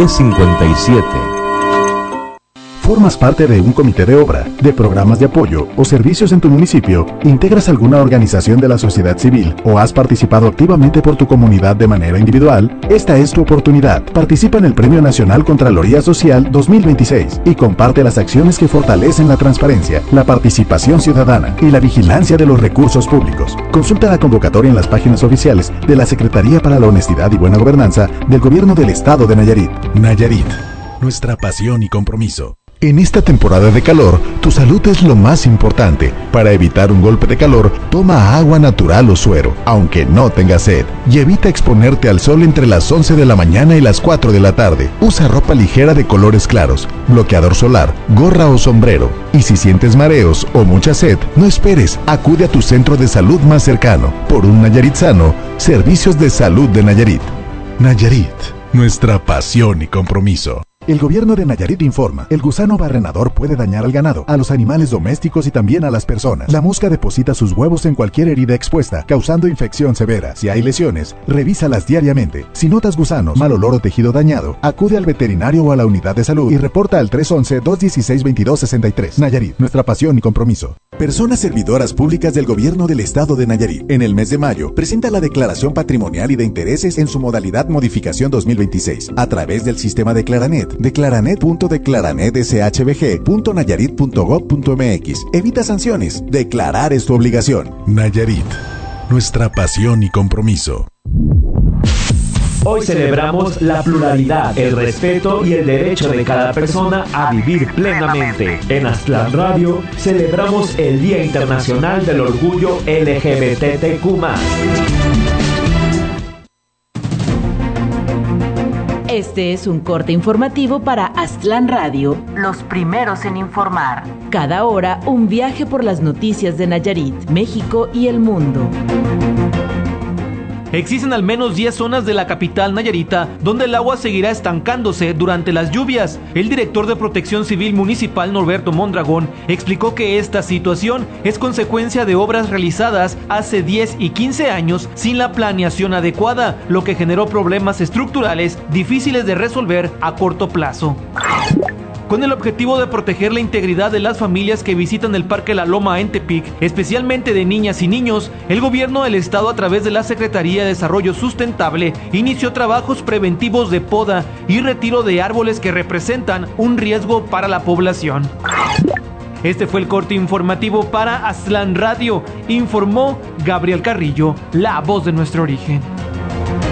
1057. ¿Formas parte de un comité de obra, de programas de apoyo o servicios en tu municipio? ¿Integras alguna organización de la sociedad civil o has participado activamente por tu comunidad de manera individual? Esta es tu oportunidad. Participa en el Premio Nacional Contraloría Social 2026 y comparte las acciones que fortalecen la transparencia, la participación ciudadana y la vigilancia de los recursos públicos. Consulta la convocatoria en las páginas oficiales de la Secretaría para la Honestidad y Buena Gobernanza del Gobierno del Estado de Nayarit. Nayarit, nuestra pasión y compromiso. En esta temporada de calor, tu salud es lo más importante. Para evitar un golpe de calor, toma agua natural o suero, aunque no tengas sed. Y evita exponerte al sol entre las 11 de la mañana y las 4 de la tarde. Usa ropa ligera de colores claros, bloqueador solar, gorra o sombrero. Y si sientes mareos o mucha sed, no esperes, acude a tu centro de salud más cercano. Por un Nayarit sano, Servicios de Salud de Nayarit. Nayarit, nuestra pasión y compromiso. El gobierno de Nayarit informa, el gusano barrenador puede dañar al ganado, a los animales domésticos y también a las personas. La mosca deposita sus huevos en cualquier herida expuesta, causando infección severa. Si hay lesiones, revísalas diariamente. Si notas gusanos, mal olor o tejido dañado, acude al veterinario o a la unidad de salud y reporta al 311-216-2263. Nayarit, nuestra pasión y compromiso. Personas servidoras públicas del gobierno del estado de Nayarit. En el mes de mayo, presenta la declaración patrimonial y de intereses en su modalidad modificación 2026, a través del sistema Declaranet. Declaranet.declaranet.nayarit.gov.mx. Evita sanciones. Declarar es tu obligación. Nayarit, nuestra pasión y compromiso. Hoy celebramos la pluralidad, el respeto y el derecho de cada persona a vivir plenamente. En Aztlán Radio celebramos el Día Internacional del Orgullo LGBTQ+. Este es un corte informativo para Aztlán Radio, los primeros en informar. Cada hora, un viaje por las noticias de Nayarit, México y el mundo. Existen al menos 10 zonas de la capital nayarita donde el agua seguirá estancándose durante las lluvias. El director de Protección Civil Municipal, Norberto Mondragón, explicó que esta situación es consecuencia de obras realizadas hace 10 y 15 años sin la planeación adecuada, lo que generó problemas estructurales difíciles de resolver a corto plazo. Con el objetivo de proteger la integridad de las familias que visitan el Parque La Loma en Tepic, especialmente de niñas y niños, el gobierno del estado, a través de la Secretaría de Desarrollo Sustentable, inició trabajos preventivos de poda y retiro de árboles que representan un riesgo para la población. Este fue el corte informativo para Aztlán Radio. Informó Gabriel Carrillo, la voz de nuestro origen.